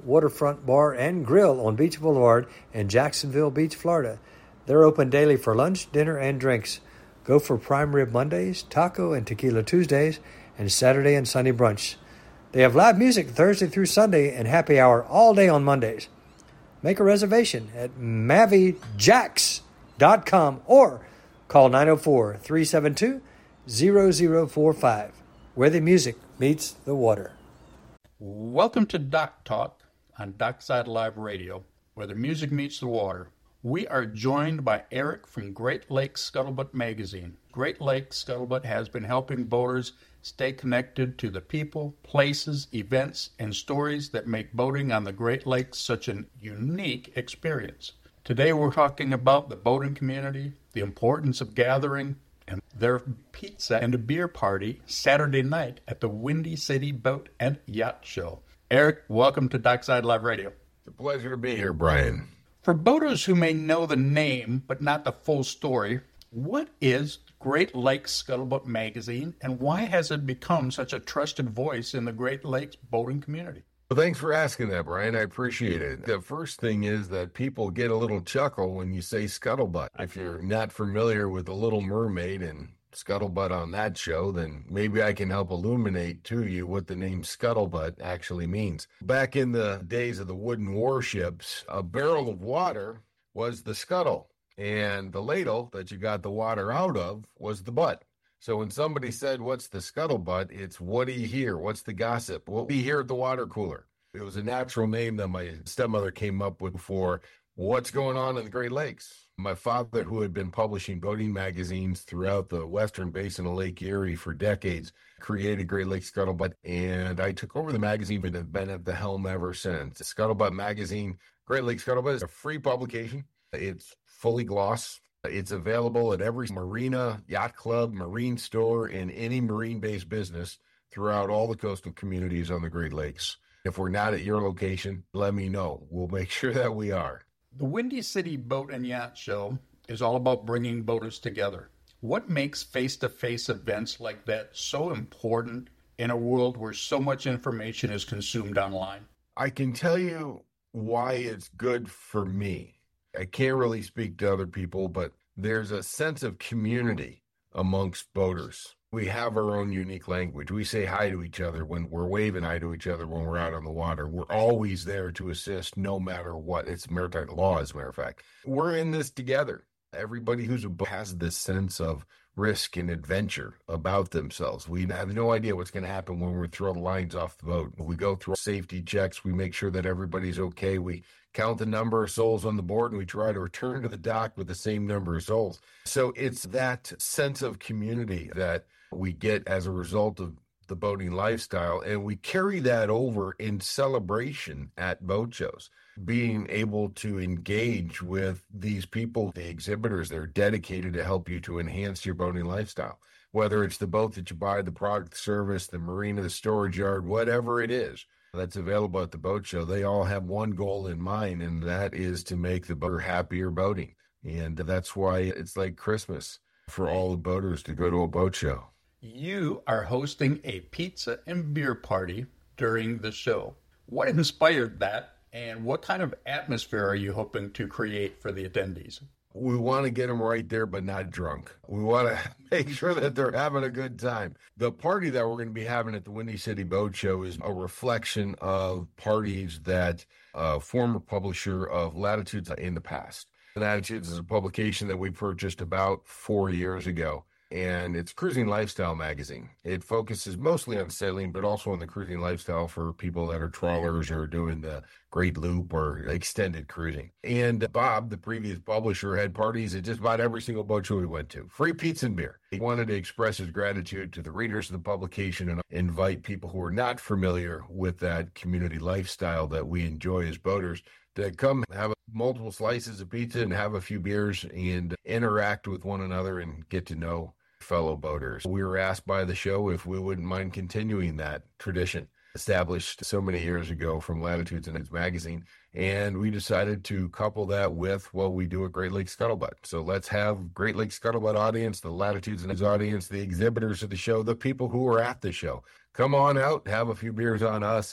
Waterfront Bar and Grill on Beach Boulevard in Jacksonville Beach, Florida. They're open daily for lunch, dinner, and drinks. Go for prime rib Mondays, taco and tequila Tuesdays, and Saturday and Sunday brunch. They have live music Thursday through Sunday and happy hour all day on Mondays. Make a reservation at MaviJacks.com or call 904-372-0045, where the music meets the water. Welcome to Dock Talk on Dockside Live Radio, where the music meets the water. We are joined by Eric from Great Lakes Scuttlebutt Magazine. Great Lakes Scuttlebutt has been helping boaters stay connected to the people, places, events, and stories that make boating on the Great Lakes such an unique experience. Today we're talking about the boating community, the importance of gathering, and their pizza and a beer party Saturday night at the Windy City Boat and Yacht Show. Eric, welcome to Dockside Live Radio. It's a pleasure to be here, Brian. For boaters who may know the name but not the full story, what is Great Lakes Scuttlebutt Magazine and why has it become such a trusted voice in the Great Lakes boating community? Well, thanks for asking that, Brian. I appreciate it. The first thing is that people get a little chuckle when you say scuttlebutt. If you're not familiar with The Little Mermaid and scuttlebutt on that show, then maybe I can help illuminate to you what the name scuttlebutt actually means. Back in the days of the wooden warships, a barrel of water was the scuttle, and the ladle that you got the water out of was the butt. So when somebody said, what's the scuttlebutt? It's what do you hear? What's the gossip? What do you hear at the water cooler? It was a natural name that my stepmother came up with for what's going on in the Great Lakes. My father, who had been publishing boating magazines throughout the western basin of Lake Erie for decades, created Great Lakes Scuttlebutt, and I took over the magazine and have been at the helm ever since. Scuttlebutt Magazine, Great Lakes Scuttlebutt is a free publication. It's fully gloss. It's available at every marina, yacht club, marine store, and any marine-based business throughout all the coastal communities on the Great Lakes. If we're not at your location, let me know. We'll make sure that we are. The Windy City Boat and Yacht Show is all about bringing boaters together. What makes face-to-face events like that so important in a world where so much information is consumed online? I can tell you why it's good for me. I can't really speak to other people, but there's a sense of community amongst boaters. We have our own unique language. We say hi to each other when we're waving hi to each other when we're out on the water. We're always there to assist no matter what. It's maritime law, as a matter of fact. We're in this together. Everybody who's a boat has this sense of risk and adventure about themselves. We have no idea what's going to happen when we throw the lines off the boat. We go through safety checks. We make sure that everybody's okay. We count the number of souls on the board, and we try to return to the dock with the same number of souls. So it's that sense of community that we get as a result of the boating lifestyle, and we carry that over in celebration at boat shows. Being able to engage with these people, the exhibitors, they're dedicated to help you to enhance your boating lifestyle. Whether it's the boat that you buy, the product, service, the marina, the storage yard, whatever it is that's available at the boat show, they all have one goal in mind, and that is to make the boater happier boating. And that's why it's like Christmas for all the boaters to go to a boat show. You are hosting a pizza and beer party during the show. What inspired that, and what kind of atmosphere are you hoping to create for the attendees? We want to get them right there, but not drunk. We want to make sure that they're having a good time. The party that we're going to be having at the Windy City Boat Show is a reflection of parties that a former publisher of Latitudes in the past. Latitudes is a publication that we purchased about 4 years ago, and it's Cruising Lifestyle magazine. It focuses mostly on sailing, but also on the cruising lifestyle for people that are trawlers or doing the Great Loop or extended cruising. And Bob, the previous publisher, had parties at just about every single boat show we went to. Free pizza and beer. He wanted to express his gratitude to the readers of the publication and invite people who are not familiar with that community lifestyle that we enjoy as boaters to come have multiple slices of pizza and have a few beers and interact with one another and get to know fellow boaters. We were asked by the show if we wouldn't mind continuing that tradition established so many years ago from Latitudes and its magazine, and we decided to couple that with what we do at Great Lakes Scuttlebutt. So let's have Great Lakes Scuttlebutt audience, the Latitudes and its audience, the exhibitors of the show, the people who are at the show. Come on out, have a few beers on us, and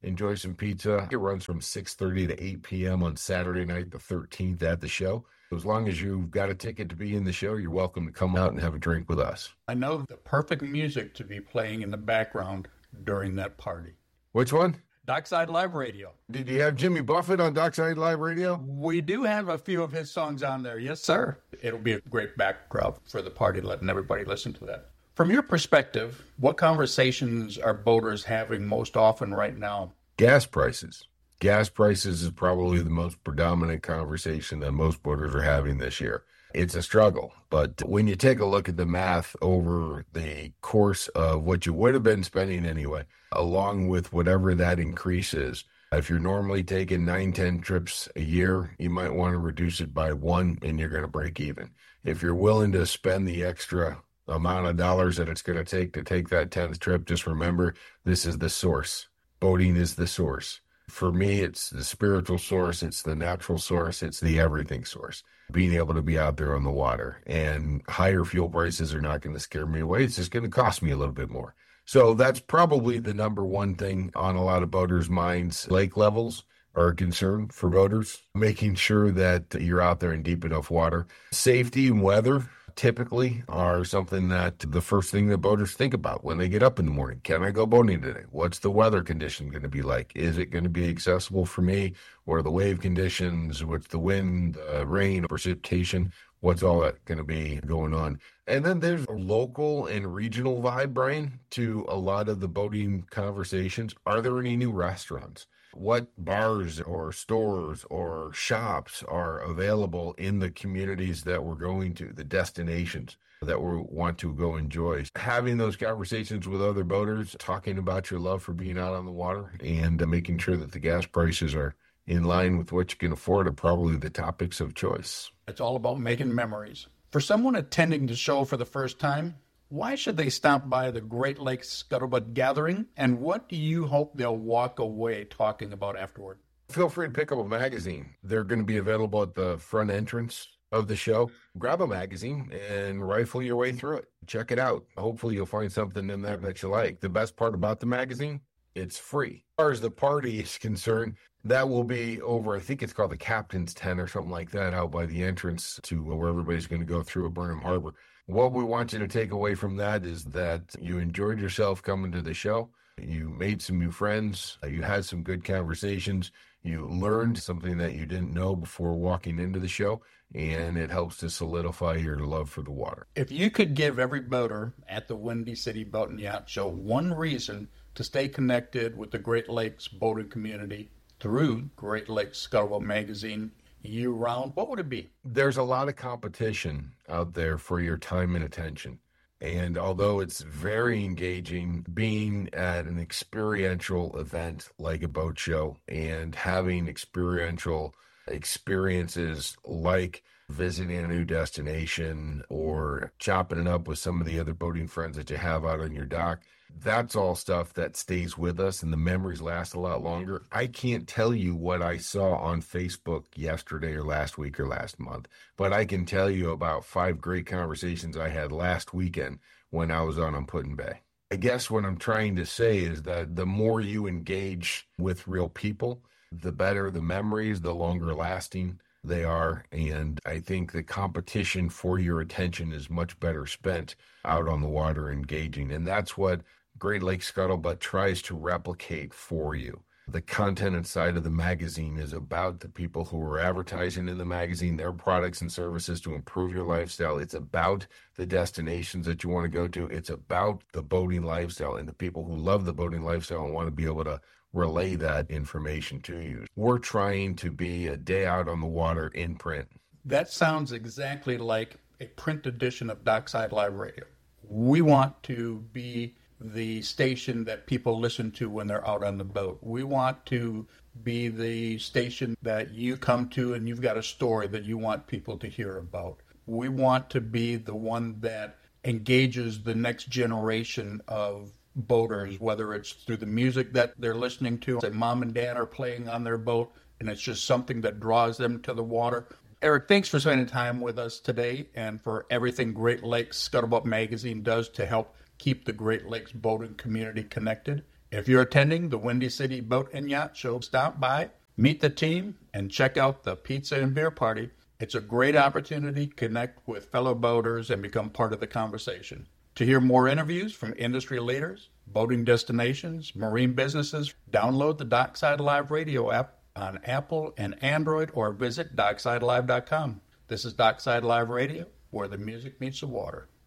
enjoy some pizza. It runs from 6:30 to 8 p.m. on Saturday night, the 13th, at the show. As long as you've got a ticket to be in the show, you're welcome to come out and have a drink with us. I know the perfect music to be playing in the background during that party. Which one? Dockside Live Radio. Did you have Jimmy Buffett on Dockside Live Radio? We do have a few of his songs on there. Yes, sir. It'll be a great backdrop for the party, letting everybody listen to that. From your perspective, what conversations are boaters having most often right now? Gas prices. Gas prices is probably the most predominant conversation that most boaters are having this year. It's a struggle, but when you take a look at the math over the course of what you would have been spending anyway, along with whatever that increase is, if you're normally taking 9-10 trips a year, you might want to reduce it by 1 and you're going to break even. If you're willing to spend the extra amount of dollars that it's going to take that 10th trip, just remember, this is the source. Boating is the source. For me, it's the spiritual source, it's the natural source, it's the everything source. Being able to be out there on the water, and higher fuel prices are not going to scare me away. It's just going to cost me a little bit more. So that's probably the number one thing on a lot of boaters' minds. Lake levels are a concern for boaters, making sure that you're out there in deep enough water. Safety and weather typically are something that the first thing that boaters think about when they get up in the morning. Can I go boating today? What's the weather condition going to be like? Is it going to be accessible for me? What are the wave conditions? What's the wind, rain, precipitation? What's all that going to be going on? And then there's a local and regional vibe, Brian, to a lot of the boating conversations. Are there any new restaurants? What bars or stores or shops are available in the communities that we're going to, the destinations that we want to go enjoy? Having those conversations with other boaters, talking about your love for being out on the water, and making sure that the gas prices are in line with what you can afford are probably the topics of choice. It's all about making memories. For someone attending the show for the first time, why should they stop by the Great Lakes Scuttlebutt Gathering, and what do you hope they'll walk away talking about afterward? Feel free to pick up a magazine. They're going to be available at the front entrance of the show. Grab a magazine and rifle your way through it. Check it out. Hopefully you'll find something in there that you like. The best part about the magazine, it's free. As far as the party is concerned, that will be over, I think it's called the Captain's Tent or something like that, out by the entrance to where everybody's going to go through at Burnham Harbor. What we want you to take away from that is that you enjoyed yourself coming to the show. You made some new friends. You had some good conversations. You learned something that you didn't know before walking into the show, and it helps to solidify your love for the water. If you could give every boater at the Windy City Boat and Yacht Show one reason to stay connected with the Great Lakes boating community through Great Lakes Scuttlebutt Magazine year-round, what would it be? There's a lot of competition out there for your time and attention. And although it's very engaging, being at an experiential event like a boat show and having experiential experiences like visiting a new destination or chopping it up with some of the other boating friends that you have out on your dock, that's all stuff that stays with us and the memories last a lot longer. I can't tell you what I saw on Facebook yesterday or last week or last month, but I can tell you about 5 great conversations I had last weekend when I was on Put-in-Bay. I guess what I'm trying to say is that the more you engage with real people, the better the memories, the longer lasting they are. And I think the competition for your attention is much better spent out on the water engaging. And that's what Great Lakes Scuttlebutt tries to replicate for you. The content inside of the magazine is about the people who are advertising in the magazine, their products and services to improve your lifestyle. It's about the destinations that you want to go to. It's about the boating lifestyle and the people who love the boating lifestyle and want to be able to relay that information to you. We're trying to be a day out on the water in print. That sounds exactly like a print edition of Dockside Live Radio. We want to be the station that people listen to when they're out on the boat. We want to be the station that you come to and you've got a story that you want people to hear about. We want to be the one that engages the next generation of boaters, whether it's through the music that they're listening to, say mom and dad are playing on their boat, and it's just something that draws them to the water. Eric, thanks for spending time with us today and for everything Great Lakes Scuttlebutt Magazine does to help keep the Great Lakes boating community connected. If you're attending the Windy City Boat and Yacht Show, stop by, meet the team, and check out the pizza and beer party. It's a great opportunity to connect with fellow boaters and become part of the conversation. To hear more interviews from industry leaders, boating destinations, marine businesses, download the Dockside Live Radio app on Apple and Android or visit docksidelive.com. This is Dockside Live Radio, where the music meets the water.